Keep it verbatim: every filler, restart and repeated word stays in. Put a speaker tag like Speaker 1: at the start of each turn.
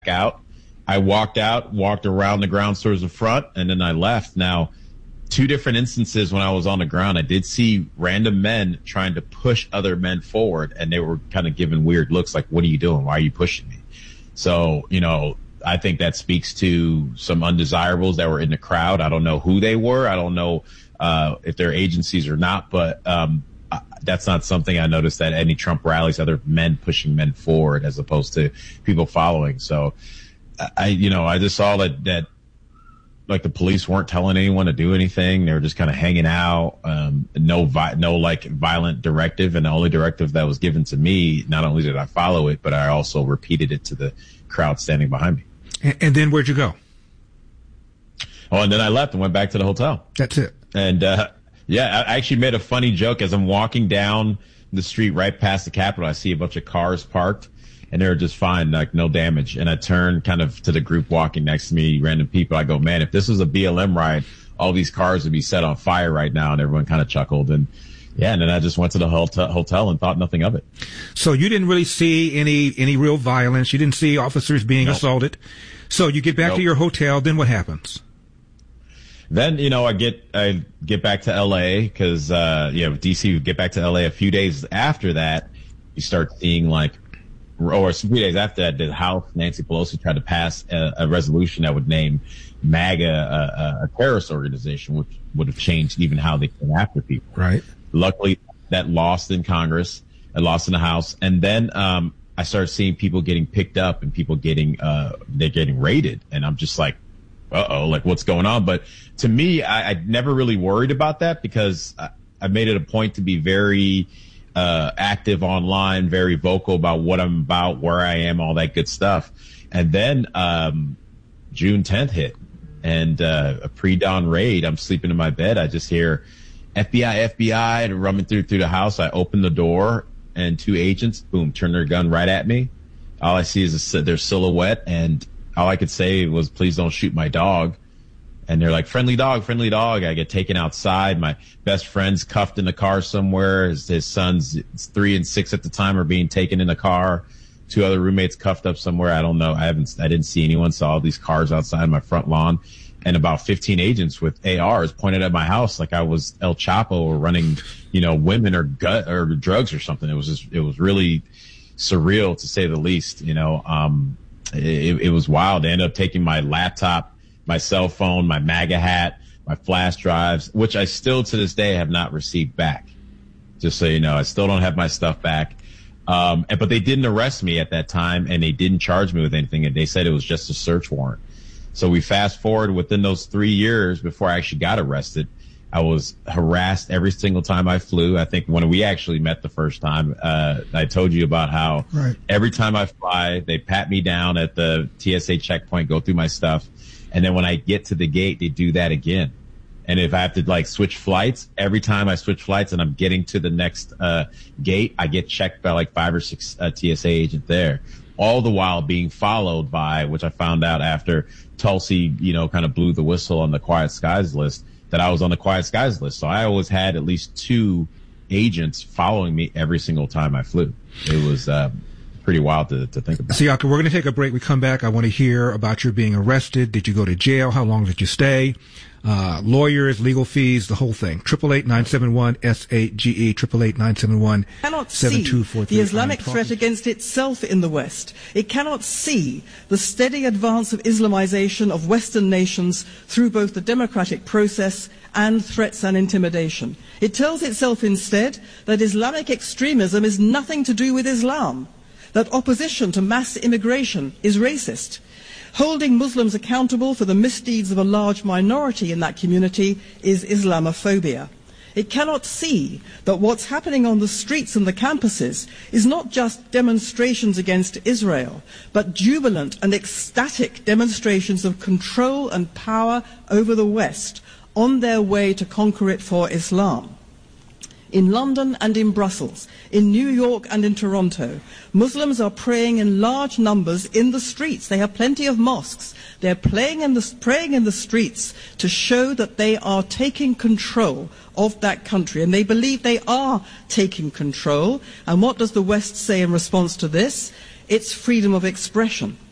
Speaker 1: out. I walked out, walked around the grounds towards the front, and then I left. Now, two different instances when I was on the ground, I did see random men trying to push other men forward, and they were kind of giving weird looks like, what are you doing? Why are you pushing me? So, you know, I think that speaks to some undesirables that were in the crowd. I don't know who they were. I don't know uh, if they're agencies or not, but um, that's not something I noticed at any Trump rallies, other men pushing men forward as opposed to people following. So, I, you know, I just saw that, that like the police weren't telling anyone to do anything. They were just kind of hanging out. Um, no, vi- no like violent directive. And the only directive that was given to me, not only did I follow it, but I also repeated it to the crowd standing behind me.
Speaker 2: And, and then where'd you go?
Speaker 1: Oh, and then I left and went back to the hotel.
Speaker 2: That's it.
Speaker 1: And, uh, yeah, I actually made a funny joke as I'm walking down the street right past the Capitol. I see a bunch of cars parked. And they were just fine, like no damage. And I turned kind of to the group walking next to me, random people. I go, man, if this was a B L M ride, all these cars would be set on fire right now. And everyone kind of chuckled. And yeah, and then I just went to the hotel, hotel and thought nothing of it.
Speaker 2: So you didn't really see any, any real violence. You didn't see officers being nope. assaulted. So you get back nope. to your hotel. Then what happens?
Speaker 1: Then, you know, I get, I get back to L A because, uh, you know, D C would get back to L A a few days after that. You start seeing like, or a few days after that, the House, Nancy Pelosi tried to pass a, a resolution that would name MAGA a, a terrorist organization, which would have changed even how they came after people.
Speaker 2: Right.
Speaker 1: Luckily, that lost in Congress, it lost in the House, and then um, I started seeing people getting picked up and people getting uh, they're getting raided, and I'm just like, uh oh, like what's going on? But to me, I, I never really worried about that because I, I made it a point to be very Uh, active online, very vocal about what I'm about, where I am, all that good stuff. And then, um, June tenth hit and, uh, a pre-dawn raid. I'm sleeping in my bed. I just hear F B I, F B I and running through, through the house. I open the door and two agents, boom, turn their gun right at me. All I see is a, their silhouette. And all I could say was, please don't shoot my dog. And they're like, friendly dog, friendly dog. I get taken outside. My best friend's cuffed in the car somewhere. His, his son's three and six at the time are being taken in the car. Two other roommates cuffed up somewhere. I don't know. I haven't, I didn't see anyone. Saw all these cars outside my front lawn and about fifteen agents with A Rs pointed at my house like I was El Chapo or running, you know, women or gut or drugs or something. It was just, it was really surreal to say the least. You know, um, it, it was wild. They ended up taking my laptop, my cell phone, my MAGA hat, my flash drives, which I still to this day have not received back. Just so you know, I still don't have my stuff back. Um, and, but they didn't arrest me at that time and they didn't charge me with anything. And they said it was just a search warrant. So we fast forward within those three years before I actually got arrested. I was harassed every single time I flew. I think when we actually met the first time, uh, I told you about how
Speaker 2: right.
Speaker 1: every time I fly, they pat me down at the T S A checkpoint, go through my stuff. And then when I get to the gate, they do that again. And if I have to like switch flights, every time I switch flights and I'm getting to the next uh gate, I get checked by like five or six uh, T S A agents there. All the while being followed by, which I found out after Tulsi, you know, kind of blew the whistle on the Quiet Skies list, that I was on the Quiet Skies list. So I always had at least two agents following me every single time I flew. It was um pretty wild to, to think about.
Speaker 2: Siaka, we're going to take a break. We come back. I want to hear about your being arrested. Did you go to jail? How long did you stay? Uh, lawyers, legal fees, the whole thing. Triple eight nine seven one S A G E. Triple eight nine seven one seven two four three.
Speaker 3: The Islamic threat against itself in the West. It cannot see the steady advance of Islamization of Western nations through both the democratic process and threats and intimidation. It tells itself instead that Islamic extremism is nothing to do with Islam, that opposition to mass immigration is racist. Holding Muslims accountable for the misdeeds of a large minority in that community is Islamophobia. It cannot see that what's happening on the streets and the campuses is not just demonstrations against Israel, but jubilant and ecstatic demonstrations of control and power over the West on their way to conquer it for Islam. In London and in Brussels, in New York and in Toronto, Muslims are praying in large numbers in the streets. They have plenty of mosques. They're praying in the, praying in the streets to show that they are taking control of that country. And they believe they are taking control. And what does the West say in response to this? It's freedom of expression.